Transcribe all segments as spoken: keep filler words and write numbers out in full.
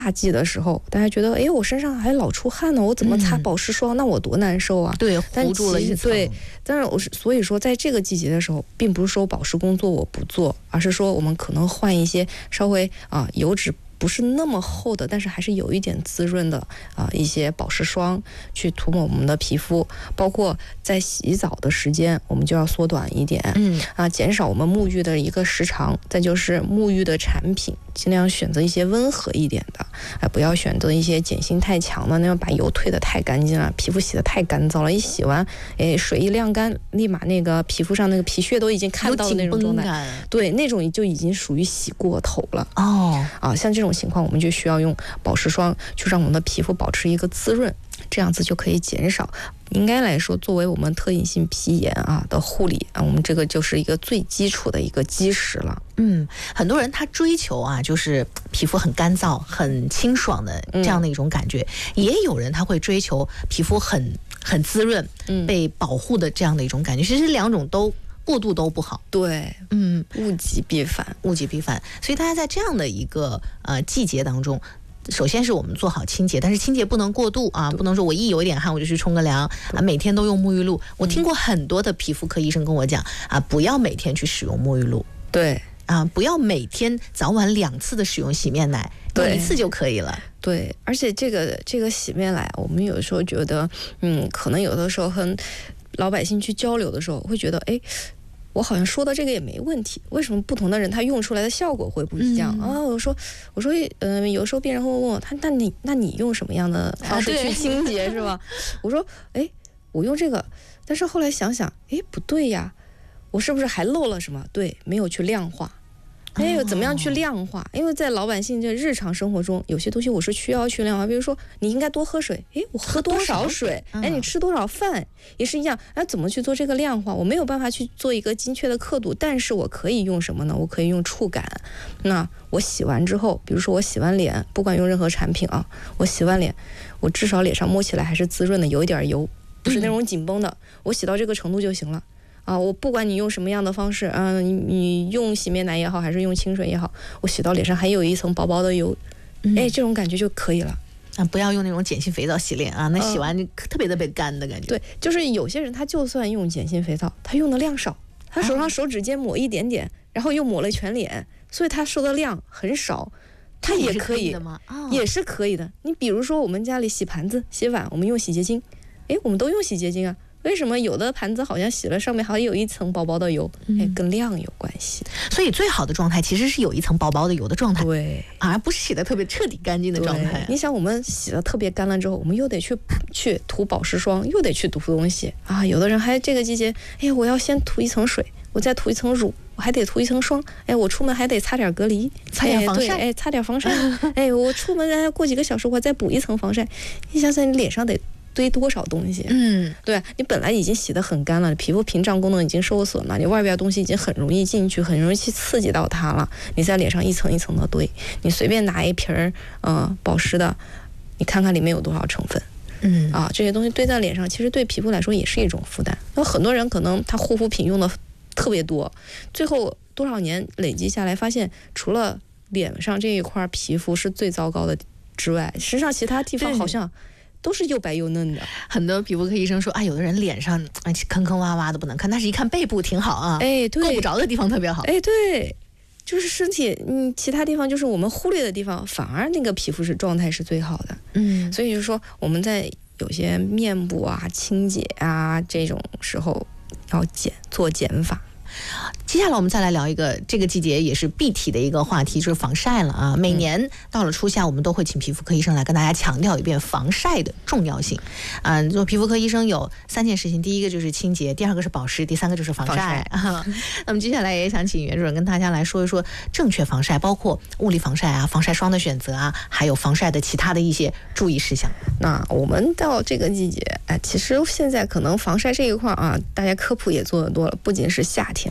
夏季的时候，大家觉得，哎，我身上还老出汗呢，我怎么擦保湿霜？嗯、那我多难受啊！ 对，糊住了一层。 对，但是我是所以说，在这个季节的时候，并不是说保湿工作我不做，而是说我们可能换一些稍微啊油脂不是那么厚的，但是还是有一点滋润的啊一些保湿霜去涂抹我们的皮肤，包括在洗澡的时间，我们就要缩短一点，嗯啊，减少我们沐浴的一个时长。再就是沐浴的产品，尽量选择一些温和一点的，啊，不要选择一些碱性太强的，那样把油退得太干净了，皮肤洗得太干燥了，一洗完，哎，水一晾干，立马那个皮肤上那个皮屑都已经看到的那种状态，对，那种就已经属于洗过头了哦啊，像这种情况，我们就需要用保湿霜去让我们的皮肤保持一个滋润，这样子就可以减少。应该来说，作为我们特隐性皮炎啊的护理啊，我们这个就是一个最基础的一个基石了。 嗯，很多人他追求啊，就是皮肤很干燥、很清爽的这样的一种感觉，嗯、也有人他会追求皮肤很很滋润、嗯、被保护的这样的一种感觉。其实两种都。过度都不好， 对，嗯，物极必反， 物极必反。所以大家在这样的一个呃季节当中，首先是我们做好清洁，但是清洁不能过度啊，不能说我一有一点汗我就去冲个凉啊，每天都用沐浴露。我听过很多的皮肤科医生跟我讲啊，不要每天去使用沐浴露， 对啊，不要每天早晚两次的使用洗面奶，用一次就可以了。 对，而且这个这个洗面奶，我们有时候觉得，嗯，可能有的时候和老百姓去交流的时候，会觉得，哎，我好像说的这个也没问题，为什么不同的人他用出来的效果会不一样、嗯、啊？我说，我说，嗯、呃，有时候病人会问我，他，那你，那你用什么样的方式去清洁、啊、是吧？我说，哎，我用这个，但是后来想想，哎，不对呀，我是不是还漏了什么？对，没有去量化。哎，怎么样去量化？因为在老百姓这日常生活中，有些东西我是需要去量化。比如说，你应该多喝水，哎，我喝多少水？哎，你吃多少饭也是一样。哎，怎么去做这个量化？我没有办法去做一个精确的刻度，但是我可以用什么呢？我可以用触感。那我洗完之后，比如说我洗完脸，不管用任何产品啊，我洗完脸，我至少脸上摸起来还是滋润的，有一点油，不是那种紧绷的，嗯、我洗到这个程度就行了。啊，我不管你用什么样的方式，嗯、呃，你你用洗面奶也好，还是用清水也好，我洗到脸上还有一层薄薄的油，嗯、哎，这种感觉就可以了。 啊，不要用那种碱性肥皂洗脸啊，那洗完特别特别干的感觉。 呃、对，就是有些人他就算用碱性肥皂，他用的量少，他手上手指尖抹一点点，啊、然后又抹了全脸，所以他说的量很少。它也可以， 也是可以的吗？哦、 也是可以的。你比如说我们家里洗盘子、洗碗，我们用洗洁精，哎，我们都用洗洁精啊。为什么有的盘子好像洗了上面还有一层薄薄的油？哎，跟量有关系。 所以最好的状态其实是有一层薄薄的油的状态， 对， 而不是洗的特别彻底干净的状态。 你想，我们洗的特别干了之后，我们又得去去涂保湿霜，又得去涂东西啊。有的人还这个季节，哎，我要先涂一层水，我再涂一层乳，我还得涂一层霜。哎，我出门还得擦点隔离， 擦点防晒， 哎，哎擦点防晒。哎，我出门然后过几个小时，我再补一层防晒。你想想，你脸上得堆多少东西？嗯，对，你本来已经洗得很干了，皮肤屏障功能已经受损了，你外边东西已经很容易进去，很容易去刺激到它了。你在脸上一层一层的堆，你随便拿一瓶儿呃保湿的，你看看里面有多少成分。嗯啊，这些东西堆在脸上，其实对皮肤来说也是一种负担。有很多人可能他护肤品用的特别多，最后多少年累积下来，发现除了脸上这一块皮肤是最糟糕的之外，实际上其他地方好像都是又白又嫩的。 很多皮肤科医生说，啊，有的人脸上哎坑坑洼洼的不能看，但是一看背部挺好啊， 哎，对， 够不着的地方特别好， 哎，对，就是身体，嗯，其他地方就是我们忽略的地方，反而那个皮肤是状态是最好的。嗯，所以就是说我们在有些面部啊、清洁啊这种时候要减做减法。 接下来我们再来聊一个这个季节也是必提的一个话题，就是防晒了啊。每年到了初夏，我们都会请皮肤科医生来跟大家强调一遍防晒的重要性。嗯、呃，做皮肤科医生有三件事情，第一个就是清洁，第二个是保湿，第三个就是防晒。防晒啊、那么接下来也想请袁主任跟大家来说一说正确防晒，包括物理防晒啊、防晒霜的选择啊，还有防晒的其他的一些注意事项。 那我们到这个季节，哎，其实现在可能防晒这一块啊，大家科普也做得多了，不仅是夏天。其实到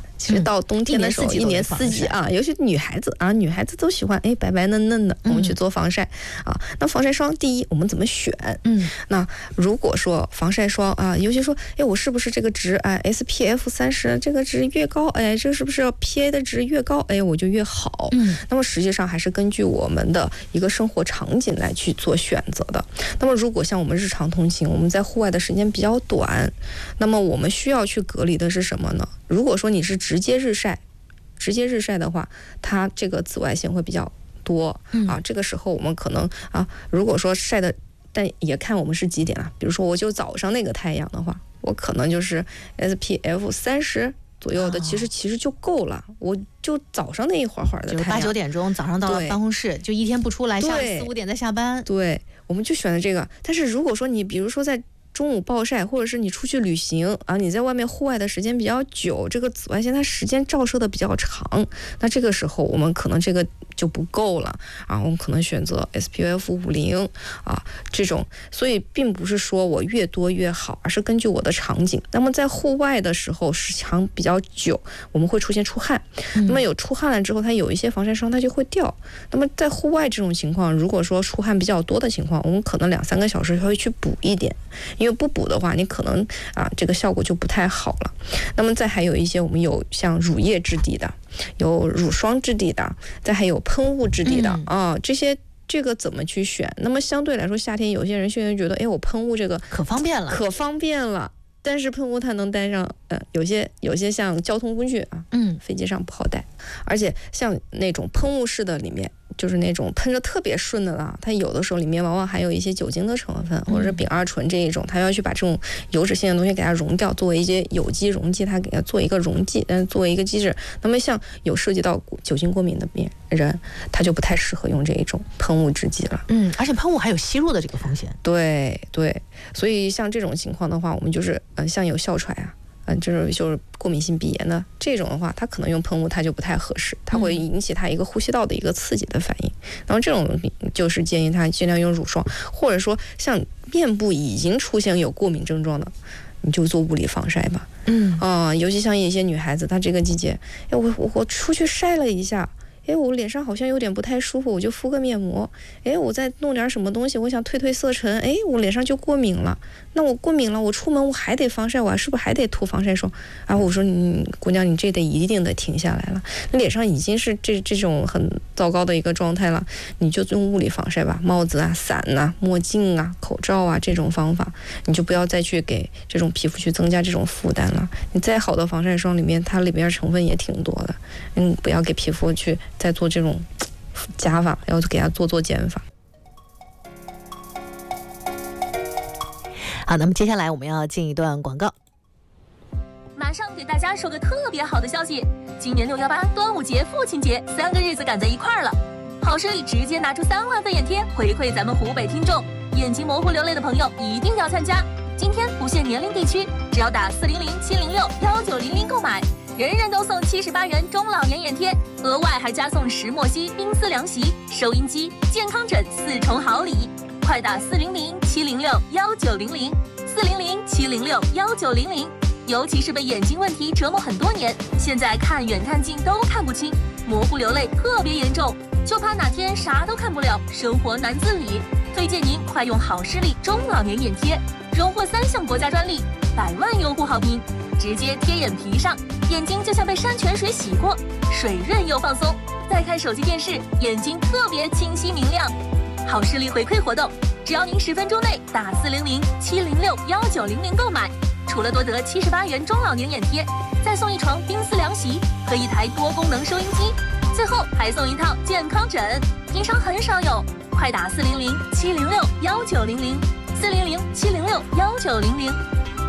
到冬天的时候，一年四季啊，尤其女孩子啊，女孩子都喜欢哎白白嫩嫩的，我们去做防晒、嗯、啊。那防晒霜第一，我们怎么选？嗯，那如果说防晒霜啊，尤其说哎我是不是这个值哎 S P F 三十这个值越高，哎这是不是 P A 的值越高，哎我就越好。嗯，那么实际上还是根据我们的一个生活场景来去做选择的。那么如果像我们日常通勤，我们在户外的时间比较短，那么我们需要去隔离的是什么呢？如果说你是直接日晒，直接日晒的话，它这个紫外线会比较多、嗯、啊。这个时候我们可能啊，如果说晒的，但也看我们是几点啊。比如说我就早上那个太阳的话，我可能就是 S P F 三十左右的，其实其实就够了。我就早上那一会儿会儿的太阳， 就八九点钟早上到了办公室，就一天不出来，下午四五点再下班。 对，我们就选择这个。但是如果说你比如说在中午暴晒，或者是你出去旅行啊，你在外面户外的时间比较久，这个紫外线它时间照射的比较长，那这个时候我们可能这个就不够了啊，我们可能选择 S P F 五十啊这种。所以并不是说我越多越好，而是根据我的场景。那么在户外的时候时长比较久，我们会出现出汗、嗯、那么有出汗了之后，它有一些防晒霜它就会掉。那么在户外这种情况，如果说出汗比较多的情况，我们可能两三个小时会去补一点，因为不补的话，你可能啊这个效果就不太好了。那么再还有一些我们有像乳液质地的，有乳霜质地的，再还有喷雾质地的、嗯、啊，这些这个怎么去选？那么相对来说，夏天有些人现在觉得，哎，我喷雾这个可方便了， 可方便了。但是喷雾它能带上，呃，有些有些像交通工具啊，嗯，飞机上不好带，而且像那种喷雾式的里面，就是那种喷着特别顺的啦，它有的时候里面往往还有一些酒精的成分，或者是丙二醇这一种，它要去把这种油脂性的东西给它溶掉，作为一些有机溶剂，它给它做一个溶剂，但是作为一个机制。那么像有涉及到酒精过敏的病人，他就不太适合用这一种喷雾制剂了。 嗯，而且喷雾还有吸入的这个风险。 对对，所以像这种情况的话，我们就是。嗯，像有哮喘呀、啊，嗯，就是就是过敏性鼻炎的这种的话，它可能用喷雾它就不太合适，它会引起它一个呼吸道的一个刺激的反应。然后这种就是建议它尽量用乳霜，或者说像面部已经出现有过敏症状的，你就做物理防晒吧。嗯啊、呃，尤其像一些女孩子，她这个季节，哎，我我我出去晒了一下。哎，我脸上好像有点不太舒服，我就敷个面膜。哎，我再弄点什么东西，我想褪褪色沉。哎，我脸上就过敏了。那我过敏了，我出门我还得防晒，我是不是还得涂防晒霜？啊，我说你姑娘，你这得一定得停下来了。你脸上已经是这这种很糟糕的一个状态了，你就用物理防晒吧，帽子啊、伞呐、墨镜啊、口罩啊这种方法，你就不要再去给这种皮肤去增加这种负担了。你再好的防晒霜里面，它里边成分也挺多的，嗯，不要给皮肤去。在做这种加法，要给它做做减法。 好，那么接下来我们要进一段广告。 马上给大家说个特别好的消息，今年六幺八、端午节、父亲节三个日子赶在一块儿了，好视力直接拿出三万份眼贴回馈咱们湖北听众，眼睛模糊流泪的朋友一定要参加。今天不限年龄地区，只要打四零零七零六幺九零零购买。人人都送七十八元中老年眼贴，额外还加送石墨烯冰丝凉席、收音机、健康枕四重好礼。快打四零零七零六幺九零零，四零零七零六幺九零零。尤其是被眼睛问题折磨很多年，现在看远看近都看不清，模糊流泪特别严重，就怕哪天啥都看不了，生活难自理。推荐您快用好视力中老年眼贴，荣获三项国家专利，百万用户好评，直接贴眼皮上。眼睛就像被山泉水洗过，水润又放松。再看手机电视，眼睛特别清晰明亮。好视力回馈活动，只要您十分钟内打四零零七零六幺九零零购买，除了多得七十八元中老年眼贴，再送一床冰丝凉席和一台多功能收音机，最后还送一套健康枕，平常很少有。快打四零零七零六幺九零零，四零零七零六幺九零零。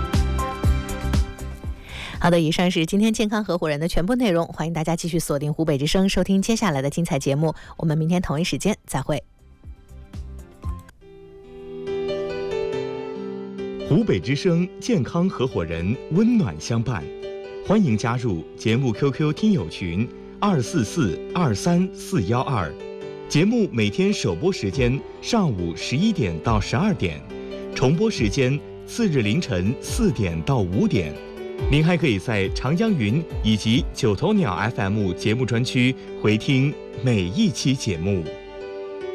好的，以上是今天健康合伙人的全部内容，欢迎大家继续锁定湖北之声，收听接下来的精彩节目。我们明天同一时间再会。 湖北之声健康合伙人，温暖相伴，欢迎加入节目 Q Q 听友群二四四二三四幺二。节目每天首播时间上午十一点到十二点，重播时间次日凌晨四点到五点。 您还可以在长江云以及九头鸟 F M 节目专区回听每一期节目。